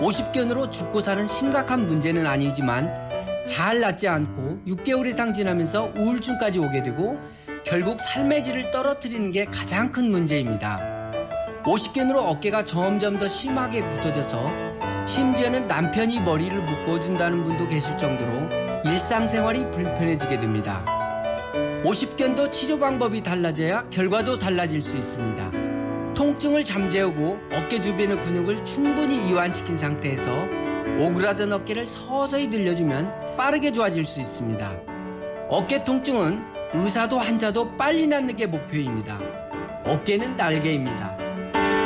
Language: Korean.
50견으로 죽고 사는 심각한 문제는 아니지만 잘 낫지 않고 6개월 이상 지나면서 우울증까지 오게 되고 결국 삶의 질을 떨어뜨리는 게 가장 큰 문제입니다. 50견으로 어깨가 점점 더 심하게 굳어져서 심지어는 남편이 머리를 묶어준다는 분도 계실 정도로 일상생활이 불편해지게 됩니다. 50견도 치료 방법이 달라져야 결과도 달라질 수 있습니다. 통증을 잠재우고 어깨 주변의 근육을 충분히 이완시킨 상태에서 오그라든 어깨를 서서히 늘려주면 빠르게 좋아질 수 있습니다. 어깨 통증은 의사도 환자도 빨리 낫는 게 목표입니다. 어깨는 날개입니다.